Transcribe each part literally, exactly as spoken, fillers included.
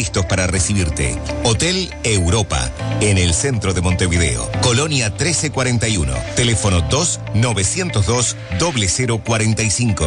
listos para recibirte. Hotel Europa, en el centro de Montevideo. Colonia trece cuarenta y uno. Teléfono dos novecientos dos cero cero cuarenta y cinco.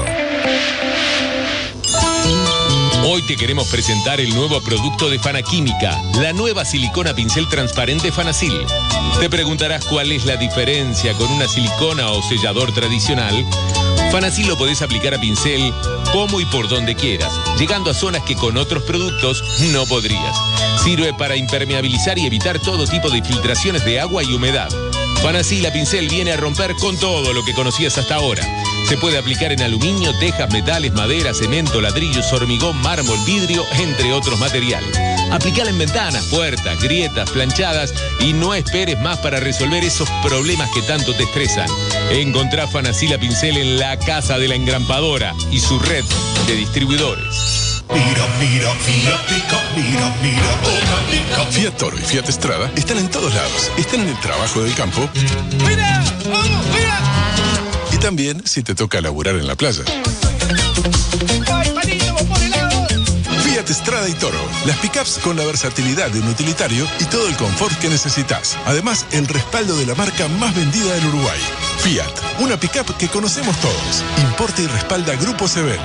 Hoy te queremos presentar el nuevo producto de Fanaquímica, la nueva silicona pincel transparente Fanasil. Te preguntarás cuál es la diferencia con una silicona o sellador tradicional. Fanasil lo podés aplicar a pincel como y por donde quieras, llegando a zonas que con otros productos no podrías. Sirve para impermeabilizar y evitar todo tipo de filtraciones de agua y humedad. Fanasil a pincel viene a romper con todo lo que conocías hasta ahora. Se puede aplicar en aluminio, tejas, metales, madera, cemento, ladrillos, hormigón, mármol, vidrio, entre otros materiales. Aplicala en ventanas, puertas, grietas, planchadas y no esperes más para resolver esos problemas que tanto te estresan. Encontrá Fanasil a pincel en la Casa de la Engrampadora y su red de distribuidores. Mira, mira, Fiat Pica, mira, mira, oh, pica. Fiat Toro y Fiat Strada están en todos lados. Están en el trabajo del campo. ¡Mira! ¡Vamos, mira! Y también si te toca laburar en la playa. ¡Ay, palito, por el lado! Fiat Strada y Toro. Las pickups con la versatilidad de un utilitario y todo el confort que necesitas. Además, el respaldo de la marca más vendida en Uruguay. Fiat, una pickup que conocemos todos. Importa y respalda Grupo Sebel.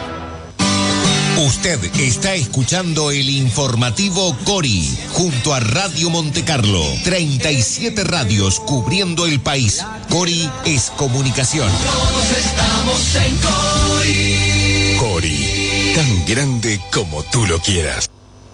Usted está escuchando el informativo Cori, junto a Radio Montecarlo. treinta y siete radios cubriendo el país. Cori es comunicación. Todos estamos en Cori. Cori, tan grande como tú lo quieras.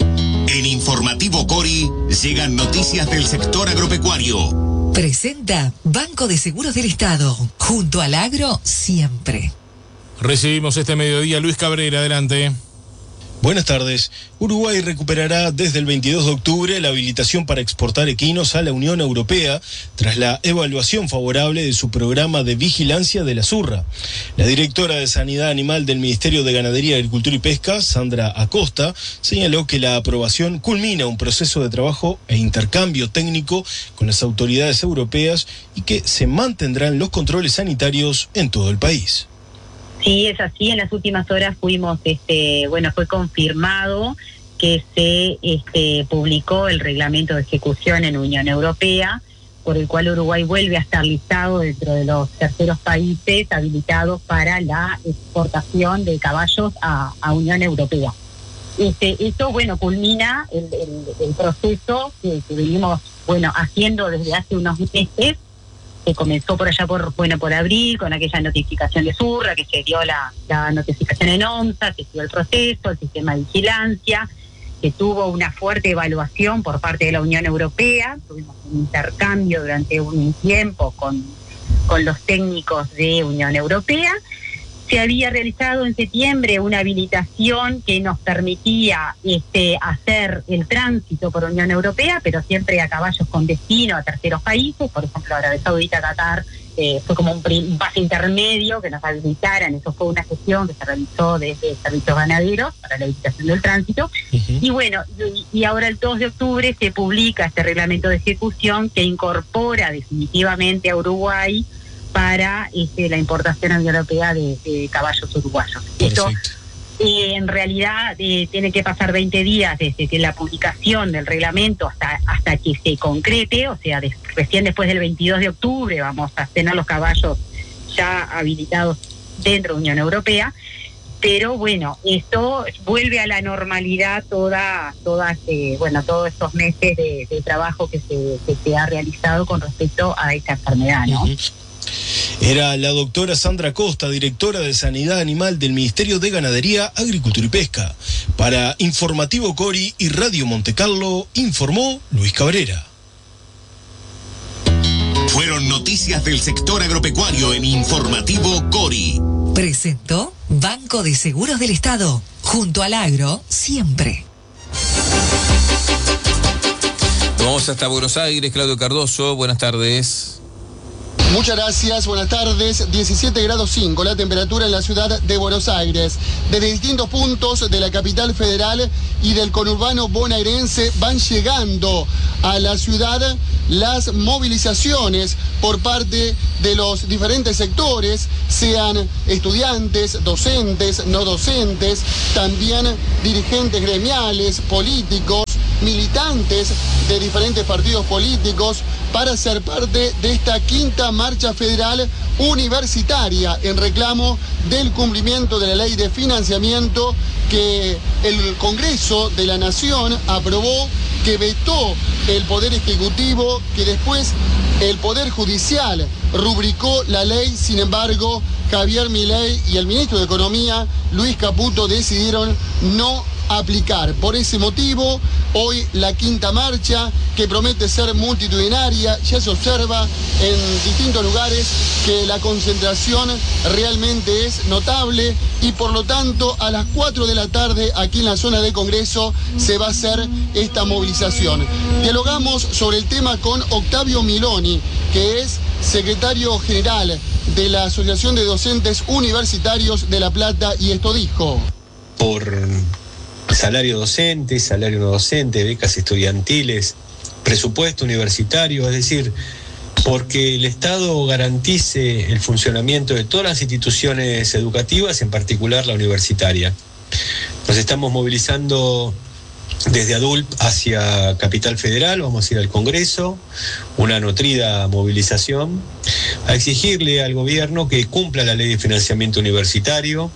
En informativo Cori llegan noticias del sector agropecuario. Presenta Banco de Seguros del Estado, junto al agro siempre. Recibimos este mediodía Luis Cabrera, adelante. Buenas tardes. Uruguay recuperará desde el veintidós de octubre la habilitación para exportar equinos a la Unión Europea tras la evaluación favorable de su programa de vigilancia de la zurra. La directora de Sanidad Animal del Ministerio de Ganadería, Agricultura y Pesca, Sandra Acosta, señaló que la aprobación culmina un proceso de trabajo e intercambio técnico con las autoridades europeas y que se mantendrán los controles sanitarios en todo el país. Sí, es así. En las últimas horas fuimos, este, bueno, fue confirmado que se este, publicó el reglamento de ejecución en Unión Europea, por el cual Uruguay vuelve a estar listado dentro de los terceros países habilitados para la exportación de caballos a, a Unión Europea. Este, esto, bueno, culmina el, el, el proceso que, que venimos, bueno, haciendo desde hace unos meses, que comenzó por allá por, bueno, por abril, con aquella notificación de zurra, que se dio la, la notificación en OMSA, se dio el proceso, el sistema de vigilancia, que tuvo una fuerte evaluación por parte de la Unión Europea. Tuvimos un intercambio durante un tiempo con, con los técnicos de Unión Europea. Se había realizado en septiembre una habilitación que nos permitía este, hacer el tránsito por Unión Europea, pero siempre a caballos con destino a terceros países. Por ejemplo, Arabia Saudita, Qatar, eh, fue como un, un paso intermedio que nos habilitaran. Eso fue una gestión que se realizó desde Servicios Ganaderos para la habilitación del tránsito. Uh-huh. Y bueno, y, y ahora el dos de octubre se publica este reglamento de ejecución que incorpora definitivamente a Uruguay para este, la importación a la Unión Europea de, de caballos uruguayos. Esto eh, en realidad eh, tiene que pasar veinte días desde que la publicación del reglamento hasta hasta que se concrete, o sea, de, recién después del veintidós de octubre vamos a tener los caballos ya habilitados dentro de la Unión Europea, pero bueno, esto vuelve a la normalidad toda, todas, eh, bueno, todos estos meses de, de trabajo que se, que se ha realizado con respecto a esta enfermedad, ¿no? Uh-huh. Era la doctora Sandra Acosta, directora de Sanidad Animal del Ministerio de Ganadería, Agricultura y Pesca. Para Informativo Cori y Radio Montecarlo, informó Luis Cabrera. Fueron noticias del sector agropecuario en Informativo Cori. Presentó Banco de Seguros del Estado, junto al agro siempre. Vamos hasta Buenos Aires, Claudio Cardoso, buenas tardes. Muchas gracias, buenas tardes. diecisiete grados cinco la temperatura en la ciudad de Buenos Aires. Desde distintos puntos de la capital federal y del conurbano bonaerense van llegando a la ciudad las movilizaciones por parte de los diferentes sectores, sean estudiantes, docentes, no docentes, también dirigentes gremiales, políticos, militantes de diferentes partidos políticos para ser parte de esta quinta marcha federal universitaria en reclamo del cumplimiento de la ley de financiamiento que el Congreso de la Nación aprobó, que vetó el Poder Ejecutivo, que después el Poder Judicial rubricó la ley. Sin embargo, Javier Milei y el ministro de Economía, Luis Caputo, decidieron no aplicar. Por ese motivo, hoy la quinta marcha, que promete ser multitudinaria, ya se observa en distintos lugares que la concentración realmente es notable y por lo tanto a las cuatro de la tarde aquí en la zona de Congreso se va a hacer esta movilización. Dialogamos sobre el tema con Octavio Miloni, que es secretario general de la Asociación de Docentes Universitarios de La Plata, y esto dijo. Por salario docente, salario no docente, becas estudiantiles, presupuesto universitario, es decir, porque el Estado garantice el funcionamiento de todas las instituciones educativas, en particular la universitaria. Nos estamos movilizando desde ADULP hacia Capital Federal, vamos a ir al Congreso, una nutrida movilización, a exigirle al gobierno que cumpla la ley de financiamiento universitario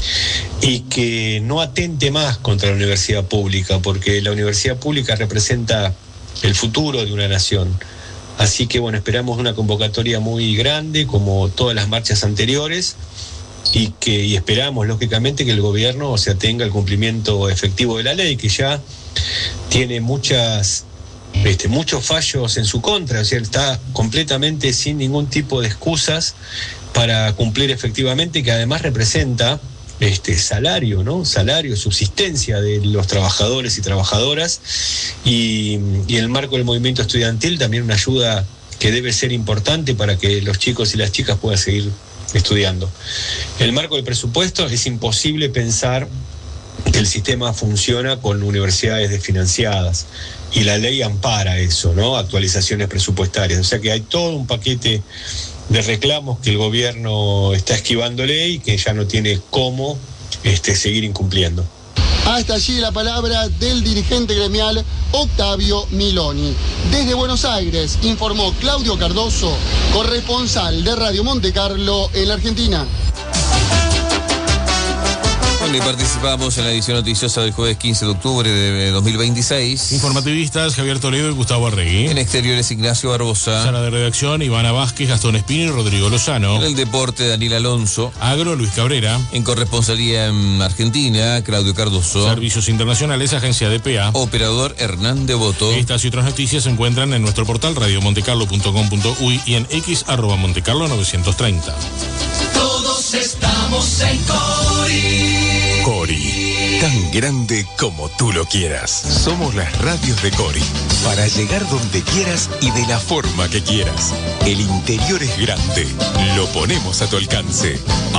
y que no atente más contra la universidad pública, porque la universidad pública representa el futuro de una nación. Así que bueno, esperamos una convocatoria muy grande, como todas las marchas anteriores, y que y esperamos lógicamente que el gobierno se atenga al cumplimiento efectivo de la ley, que ya tiene muchas este, muchos fallos en su contra, o sea, está completamente sin ningún tipo de excusas para cumplir efectivamente, que además representa este salario, ¿no? Salario, subsistencia de los trabajadores y trabajadoras, y, y en el marco del movimiento estudiantil también una ayuda que debe ser importante para que los chicos y las chicas puedan seguir estudiando. En el marco del presupuesto es imposible pensar que el sistema funciona con universidades desfinanciadas, y la ley ampara eso, ¿no? Actualizaciones presupuestarias, o sea que hay todo un paquete de reclamos que el gobierno está esquivándole y que ya no tiene cómo este, seguir incumpliendo. Hasta allí la palabra del dirigente gremial Octavio Miloni. Desde Buenos Aires informó Claudio Cardoso, corresponsal de Radio Monte Carlo en la Argentina. Y participamos en la edición noticiosa del jueves quince de octubre de dos mil veintiséis. Informativistas Javier Toledo y Gustavo Arregui. En exteriores Ignacio Barbosa. Sala de redacción Ivana Vázquez, Gastón Espino y Rodrigo Lozano. En el deporte Daniel Alonso. Agro Luis Cabrera. En corresponsalía en Argentina Claudio Cardoso. Servicios internacionales Agencia D P A. Operador Hernán Devoto. Estas y otras noticias se encuentran en nuestro portal radio montecarlo punto com punto uy y en x arroba montecarlo novecientos treinta. Todos estamos en Cori. Cori, tan grande como tú lo quieras. Somos las radios de Cori, para llegar donde quieras y de la forma que quieras. El interior es grande, lo ponemos a tu alcance.